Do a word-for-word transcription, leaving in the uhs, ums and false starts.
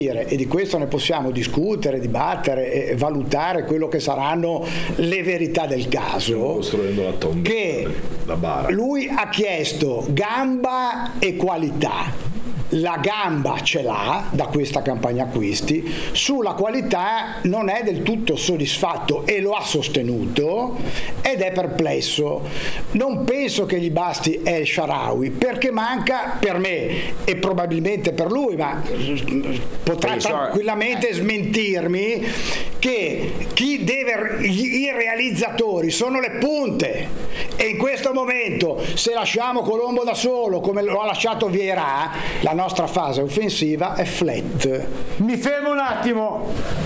e di questo ne possiamo discutere, dibattere e valutare quello che saranno le verità del caso, costruendo la tomba, che la bara. Lui ha chiesto gamba e qualità. La gamba ce l'ha da questa campagna acquisti, sulla qualità non è del tutto soddisfatto e lo ha sostenuto ed è perplesso. Non penso che gli basti El Shaarawy, perché manca, per me e probabilmente per lui, ma potrà Penso, tranquillamente eh. smentirmi, che chi deve, i realizzatori sono le punte, e in questo momento se lasciamo Colombo da solo come lo ha lasciato Vieira, la nostra fase offensiva è flat. Mi fermo un attimo.